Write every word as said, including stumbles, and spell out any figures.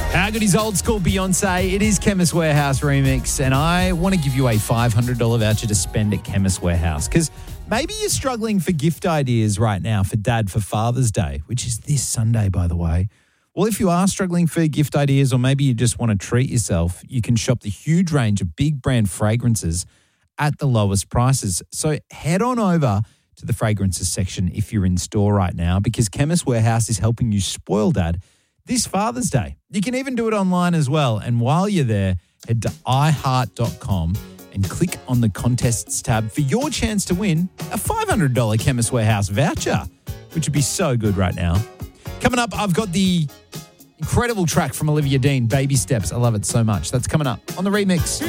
How good is old school Beyonce? It is Chemist Warehouse remix, and I want to give you a five hundred dollars voucher to spend at Chemist Warehouse because maybe you're struggling for gift ideas right now for Dad for Father's Day, which is this Sunday, by the way. Well, if you are struggling for gift ideas or maybe you just want to treat yourself, you can shop the huge range of big brand fragrances at the lowest prices. So head on over to the fragrances section if you're in store right now because Chemist Warehouse is helping you spoil Dad this Father's Day. You can even do it online as well. And while you're there, head to i heart dot com and click on the contests tab for your chance to win a five hundred dollars Chemist Warehouse voucher, which would be so good right now. Coming up, I've got the incredible track from Olivia Dean, Baby Steps. I love it so much. That's coming up on the remix.